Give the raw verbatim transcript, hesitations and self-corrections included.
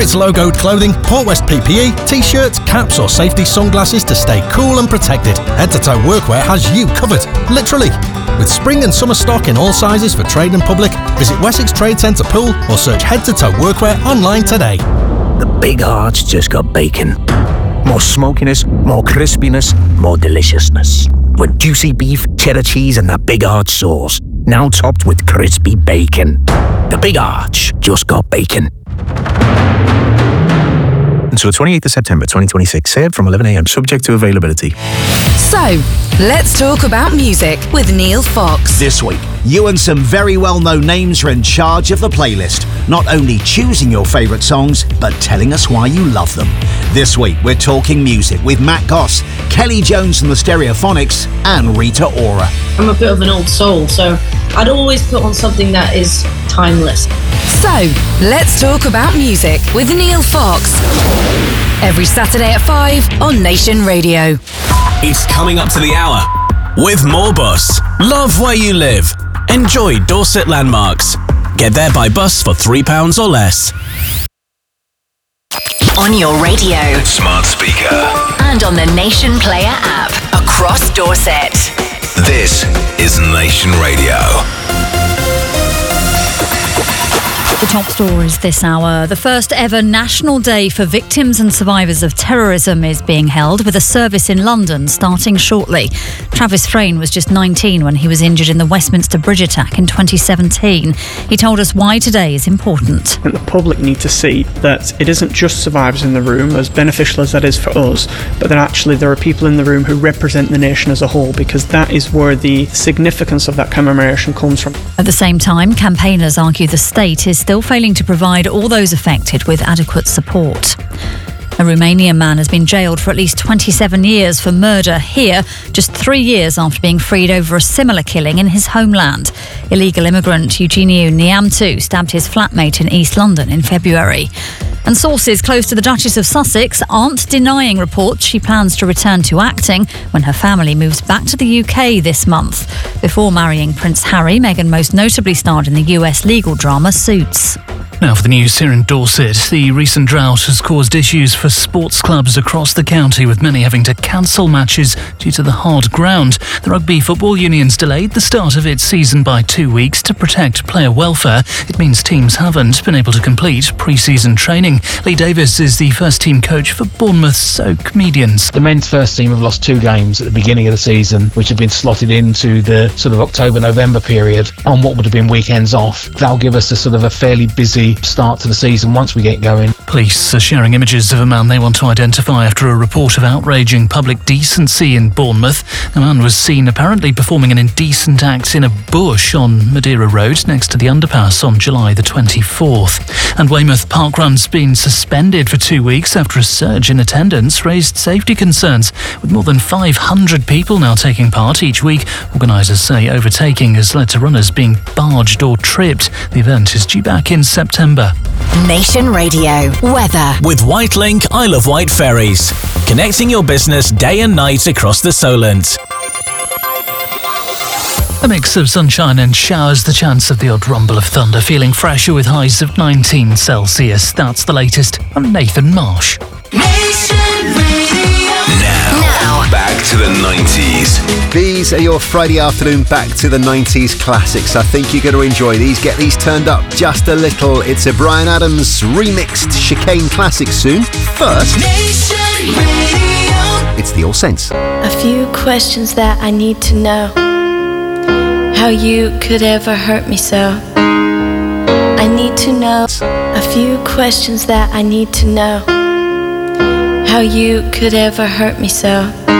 it's logoed clothing, Port West P P E, t-shirts, caps or safety sunglasses to stay cool and protected, Head to Toe Workwear has you covered, literally. With spring and summer stock in all sizes for trade and public, visit Wessex Trade Centre Pool or search Head to Toe Workwear online today. The Big Arch just got bacon. More smokiness, more crispiness, more deliciousness. With juicy beef, cheddar cheese and that Big Arch sauce. Now topped with crispy bacon. The Big Arch just got bacon. Until the twenty-eighth of September twenty twenty-six, served from eleven a m, subject to availability. So, let's talk about music with Neil Fox. This week, you and some very well-known names are in charge of the playlist, not only choosing your favourite songs, but telling us why you love them. This week, we're talking music with Matt Goss, Kelly Jones and the Stereophonics, and Rita Ora. I'm a bit of an old soul, so I'd always put on something that is timeless. So, let's talk about music with Neil Fox. Every Saturday at five on Nation Radio. It's coming up to the hour with Moorbus. Love where you live. Enjoy Dorset landmarks. Get there by bus for three pounds or less. On your radio. Smart speaker. And on the Nation Player app. Across Dorset. This is Nation Radio. The top stories this hour. The first ever National Day for Victims and Survivors of Terrorism is being held, with a service in London starting shortly. Travis Frayne was just nineteen when he was injured in the Westminster Bridge attack in twenty seventeen. He told us why today is important. The public need to see that it isn't just survivors in the room, as beneficial as that is for us, but that actually there are people in the room who represent the nation as a whole, because that is where the significance of that commemoration comes from. At the same time, campaigners argue the state is still failing to provide all those affected with adequate support. A Romanian man has been jailed for at least twenty-seven years for murder here, just three years after being freed over a similar killing in his homeland. Illegal immigrant Eugeniu Neamțu stabbed his flatmate in East London in February. And sources close to the Duchess of Sussex aren't denying reports she plans to return to acting when her family moves back to the U K this month. Before marrying Prince Harry, Meghan most notably starred in the U S legal drama Suits. Now for the news here in Dorset. The recent drought has caused issues for sports clubs across the county, with many having to cancel matches due to the hard ground. The Rugby Football Union's delayed the start of its season by two weeks to protect player welfare. It means teams haven't been able to complete pre-season training. Lee Davis is the first team coach for Bournemouth's Oak Medians. The men's first team have lost two games at the beginning of the season, which have been slotted into the sort of October-November period on what would have been weekends off. That'll give us a sort of a fairly busy start to the season once we get going. Police are sharing images of a man they want to identify after a report of outraging public decency in Bournemouth. The man was seen apparently performing an indecent act in a bush on Madeira Road next to the underpass on July the twenty-fourth. And Weymouth Parkrun's been suspended for two weeks after a surge in attendance raised safety concerns. With more than five hundred people now taking part each week, organisers say overtaking has led to runners being barged or tripped. The event is due back in September. Nation Radio weather with Whitelink Isle of Wight ferries, connecting your business day and night across the Solent. A mix of sunshine and showers, the chance of the odd rumble of thunder, feeling fresher with highs of nineteen Celsius. That's the latest. I'm Nathan Marsh. Nation Radio. Now, now, back to the nineties. These are your Friday afternoon back to the nineties classics. I think you're going to enjoy these. Get these turned up just a little. It's a Bryan Adams remixed chicane classic soon. First, Nation Radio. It's the All Saints. A few questions that I need to know. How you could ever hurt me so. I need to know. A few questions that I need to know. How you could ever hurt me so.